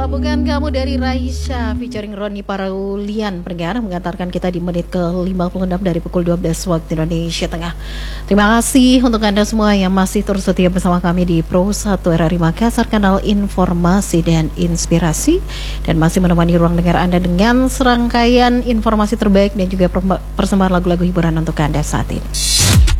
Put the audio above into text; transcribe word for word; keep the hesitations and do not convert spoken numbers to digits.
Bukan Kamu dari Raisya featuring Roni Paraulian pendengar mengantarkan kita di menit ke lima puluh enam dari pukul dua belas waktu Indonesia Tengah. Terima kasih untuk Anda semua yang masih terus setia bersama kami di Pro satu R R I Makassar, kanal informasi dan inspirasi, dan masih menemani ruang dengar Anda dengan serangkaian informasi terbaik dan juga persembahan lagu-lagu hiburan untuk Anda saat ini.